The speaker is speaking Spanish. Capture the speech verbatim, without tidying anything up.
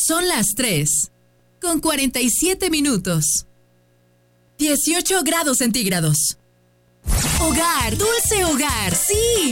Son las tres, con cuarenta y siete minutos. dieciocho grados centígrados. Hogar, dulce hogar, sí.